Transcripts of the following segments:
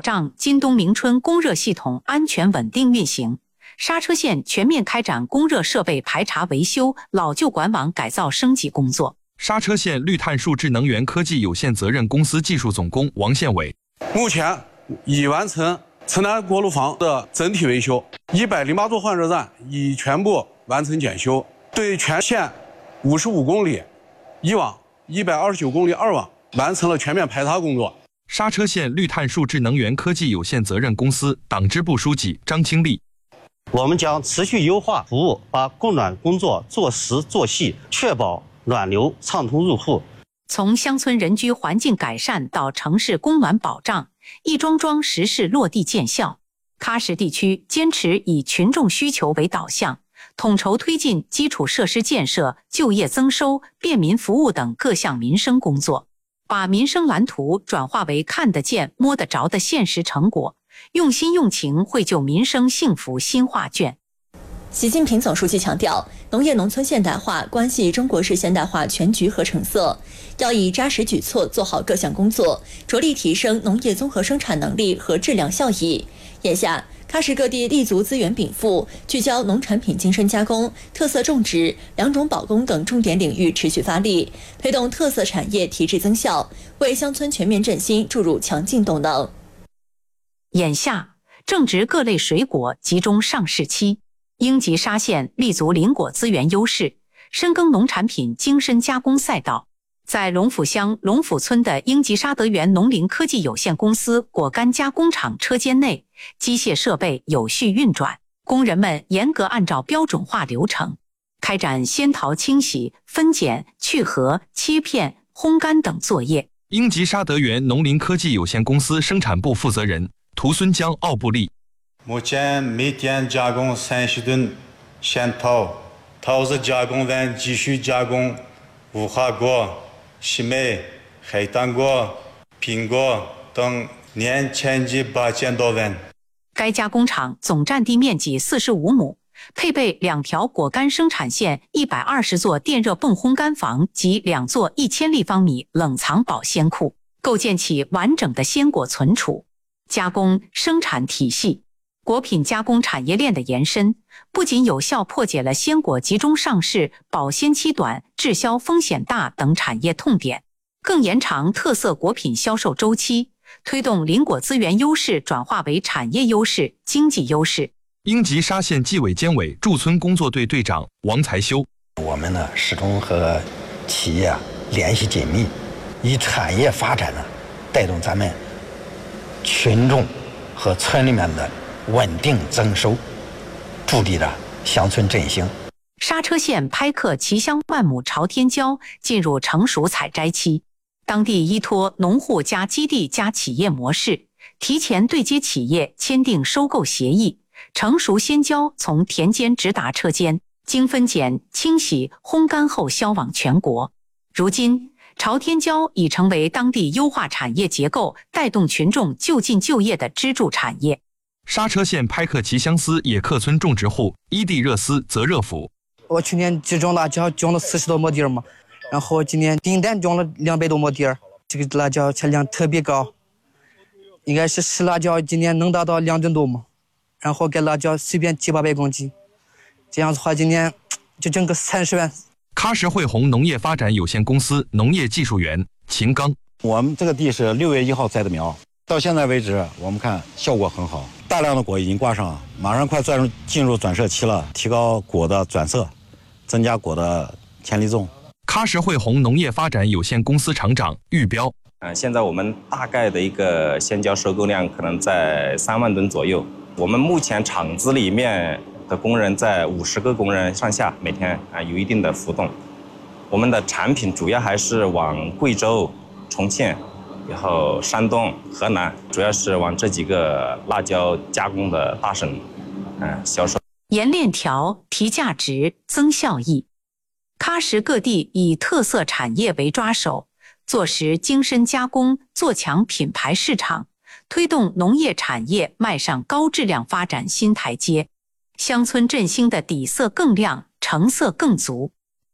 障今冬明春供热系统安全稳定运行。刹车线全面开展供热设备排查维修、老旧管网改造升级工作。 刹车线绿碳数智能源科技有限责任公司技术总工王宪伟， 目前已完成城南锅炉房的整体维修，108座换热站已全部完成检修，对全线55公里一网、129公里二网完成了全面排查工作。 刹车线绿碳数智能源科技有限责任公司党支部书记张清丽， 我们将持续优化服务，把供暖工作做实做细，确保暖流畅通入户。 从乡村人居环境改善到城市供暖保障，一桩桩实事落地见效。喀什地区坚持以群众需求为导向，统筹推进基础设施建设、就业增收、便民服务等各项民生工作，把民生蓝图转化为看得见、摸得着的现实成果，用心用情绘就民生幸福新画卷。 习近平总书记强调，农业农村现代化关系中国式现代化全局和成色，要以扎实举措做好各项工作，着力提升农业综合生产能力和质量效益。眼下，喀什各地立足资源禀赋，聚焦农产品精深加工、特色种植、良种保供等重点领域持续发力，推动特色产业提质增效，为乡村全面振兴注入强劲动能。 眼下，正值各类水果集中上市期，英吉沙县立足林果资源优势，深耕农产品精深加工赛道。在龙府乡龙府村的英吉沙德源农林科技有限公司果干加工厂车间内，机械设备有序运转，工人们严格按照标准化流程开展仙桃清洗、分拣、去核、切片、烘干等作业。 英吉沙德源农林科技有限公司生产部负责人涂孙江奥布利， 目前每天加工30吨仙桃，桃子加工完继续加工无花果、西梅、黑糖果、苹果等，年前期8000多万。 该加工厂总占地面积45亩，配备2条果干生产线、120座电热泵烘干房及2座1000立方米冷藏保鲜库，构建起完整的鲜果存储、加工生产体系。果品加工产业链的延伸，不仅有效破解了鲜果集中上市、保鲜期短、滞销风险大等产业痛点，更延长特色果品销售周期，推动林果资源优势转化为产业优势、经济优势。 英吉沙县纪委监委驻村工作队队长王才修， 我们呢始终和企业联系紧密，以产业发展呢带动咱们群众和村里面的稳定增收，助力着乡村振兴。 刹车县拍克旗乡万亩朝天椒进入成熟采摘期，当地依托农户加基地加企业模式，提前对接企业签订收购协议，成熟鲜椒从田间直达车间，经分拣、清洗、烘干后销往全国。如今，朝天椒已成为当地优化产业结构、带动群众就近就业的支柱产业。 刹车县拍克旗相思野客村种植户伊蒂热斯泽热甫， 我去年只种辣椒种了40多亩地嘛，然后今年订单种了200多亩地，这个辣椒产量特别高，应该是湿辣椒今年能达到2吨多嘛，然后给辣椒随便700-800公斤，这样的话今年就挣个30万。 喀什汇宏农业发展有限公司农业技术员秦刚， 我们这个地是6月1号栽的苗，到现在为止我们看效果很好，大量的果已经挂上，马上快进入转色期了，提高果的转色，增加果的潜力重。 喀什汇宏农业发展有限公司厂长玉彪， 现在我们大概的一个鲜椒收购量可能在3万吨左右，我们目前厂子里面的工人在50个工人上下，每天有一定的浮动。我们的产品主要还是往贵州、重庆，然后山东、河南，主要是往这几个辣椒加工的大省销售。 沿链条提价值、增效益。喀什各地以特色产业为抓手，做实精深加工，做强品牌市场，推动农业产业迈上高质量发展新台阶。乡村振兴的底色更亮，成色更足。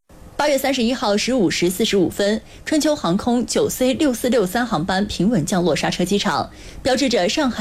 8月31号15时45分，春秋航空9C6463航班平稳降落刹车机场，标志着上海